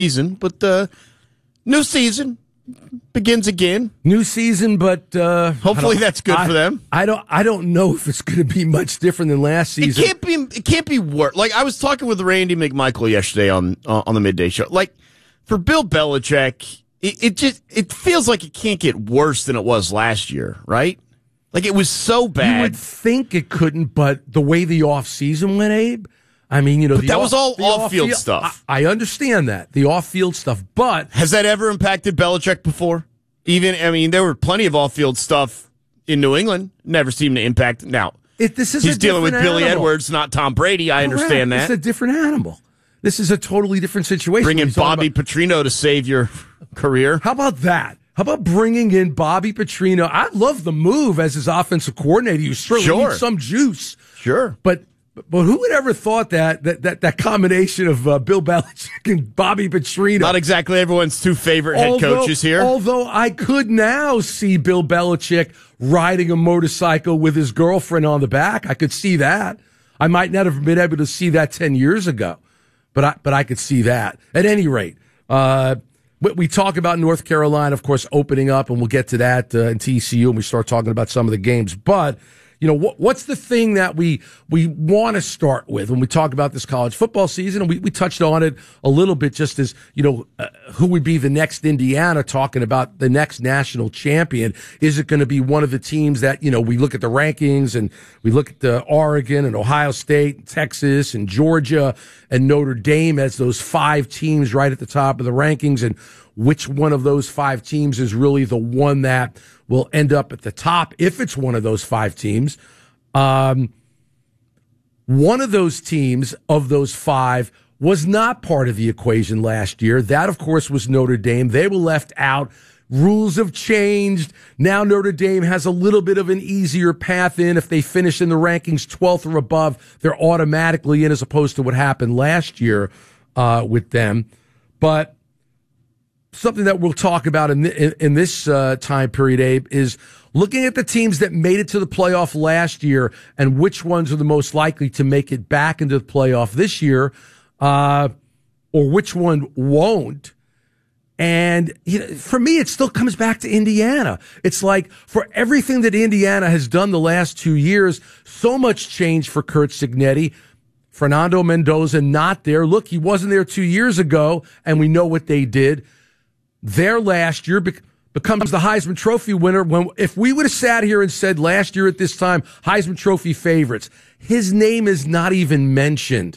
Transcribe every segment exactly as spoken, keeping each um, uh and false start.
season, but the new season begins again. New season, but uh, hopefully that's good I, for them. I don't. I don't know if it's going to be much different than last season. It can't be. It can't be worse. Like I was talking with Randy McMichael yesterday on uh, on the midday show. Like for Bill Belichick, it, it just it feels like it can't get worse than it was last year, right? Like it was so bad. You would think it couldn't, but the way the offseason went, Abe. I mean, you know, but that off, was all off-field off stuff. I, I understand that, the off-field stuff, but... Has that ever impacted Belichick before? Even, I mean, there were plenty of off-field stuff in New England. Never seemed to impact. Now, it, this is he's dealing with animal. Billy Edwards, not Tom Brady. I Correct. understand that. It's a different animal. This is a totally different situation. Bring in Bobby about, Petrino to save your career. How about that? How about bringing in Bobby Petrino? I love the move as his offensive coordinator. You certainly sure. need some juice. Sure. But... But who would ever thought that that that, that combination of uh, Bill Belichick and Bobby Petrino? Not exactly everyone's two favorite head although, coaches here. Although I could now see Bill Belichick riding a motorcycle with his girlfriend on the back. I could see that. I might not have been able to see that ten years ago, but I but I could see that. At any rate, uh, we talk about North Carolina, of course, opening up, and we'll get to that uh, in T C U, and we start talking about some of the games, but. You know, what, what's the thing that we we want to start with when we talk about this college football season? And we, we touched on it a little bit just as, you know, uh, who would be the next Indiana, talking about the next national champion. Is it going to be one of the teams that, you know, we look at the rankings and we look at the Oregon and Ohio State, and Texas and Georgia and Notre Dame as those five teams right at the top of the rankings, and which one of those five teams is really the one that will end up at the top if it's one of those five teams. Um, one of those teams of those five was not part of the equation last year. That, of course, was Notre Dame. They were left out. Rules have changed. Now Notre Dame has a little bit of an easier path in. If they finish in the rankings twelfth or above, they're automatically in, as opposed to what happened last year uh, with them. But something that we'll talk about in, in, in this uh, time period, Abe, is looking at the teams that made it to the playoff last year and which ones are the most likely to make it back into the playoff this year, uh, or which one won't. And you know, for me, it still comes back to Indiana. It's like for everything that Indiana has done the last two years, so much change for Curt Cignetti. Fernando Mendoza not there. Look, he wasn't there two years ago, and we know what they did. There last year bec- becomes the Heisman Trophy winner. When if we would have sat here and said last year at this time, Heisman Trophy favorites, his name is not even mentioned.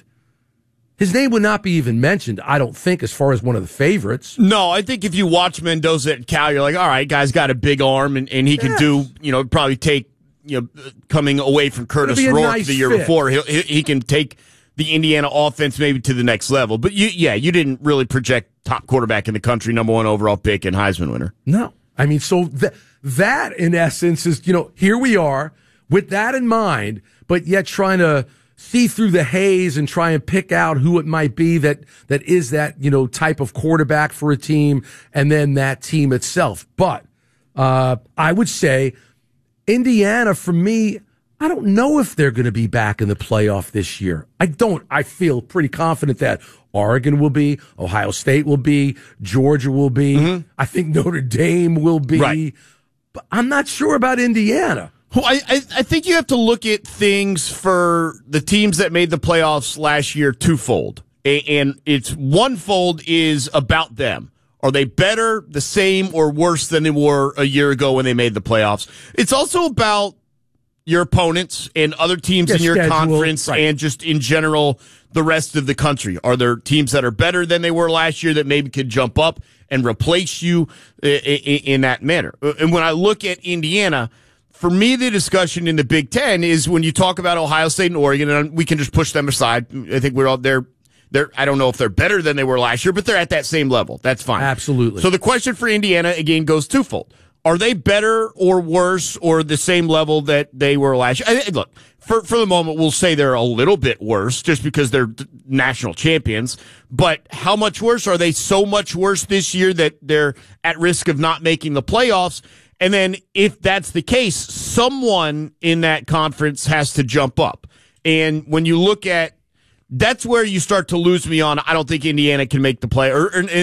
His name would not be even mentioned, I don't think, as far as one of the favorites. No, I think if you watch Mendoza at Cal, you're like, all right, guy's got a big arm, and, and he yes. can do, you know, probably take, you know, coming away from Curtis It'll be a Rourke nice the year fit. before, he, he he can take the Indiana offense maybe to the next level. But you, yeah, you didn't really project top quarterback in the country, number one overall pick and Heisman winner. No. I mean, so th- that in essence is, you know, here we are with that in mind, but yet trying to see through the haze and try and pick out who it might be that, that is that, you know, type of quarterback for a team, and then that team itself. But, uh, I would say Indiana, for me, I don't know if they're going to be back in the playoff this year. I don't. I feel pretty confident that Oregon will be, Ohio State will be, Georgia will be. Mm-hmm. I think Notre Dame will be. Right. But I'm not sure about Indiana. Well, I, I, I think you have to look at things for the teams that made the playoffs last year twofold. A, and it's one-fold is about them. Are they better, the same, or worse than they were a year ago when they made the playoffs? It's also about your opponents and other teams yeah, in your schedule, conference, right, and just in general the rest of the country. Are there teams that are better than they were last year that maybe could jump up and replace you in that manner? And when I look at Indiana, for me, the discussion in the Big Ten is when you talk about Ohio State and Oregon, and we can just push them aside. I think we're all there. They're, I don't know if they're better than they were last year, but they're at that same level. That's fine. Absolutely. So the question for Indiana, again, goes twofold. Are they better or worse or the same level that they were last year? I, look, for, for the moment, we'll say they're a little bit worse just because they're national champions. But how much worse? Are they so much worse this year that they're at risk of not making the playoffs? And then if that's the case, someone in that conference has to jump up. And when you look at That's where you start to lose me on. I don't think Indiana can make the play, or, or